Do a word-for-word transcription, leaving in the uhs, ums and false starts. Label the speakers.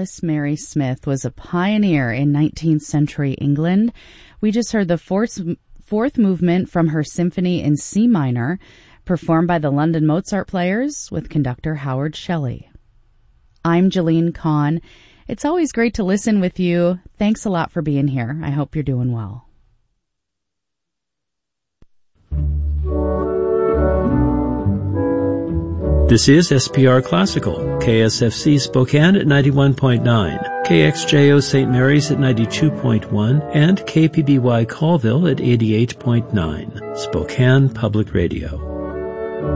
Speaker 1: Alice Mary Smith was a pioneer in nineteenth century England. We just heard the fourth, fourth movement from her symphony in C minor, performed by the London Mozart Players with conductor Howard Shelley. I'm Jeline Kahn. It's always great to listen with you. Thanks a lot for being here. I hope you're doing well.
Speaker 2: This is S P R Classical, K S F C Spokane at ninety-one point nine, K X J O Saint Mary's at ninety-two point one, and K P B Y Colville at eighty-eight point nine, Spokane Public Radio.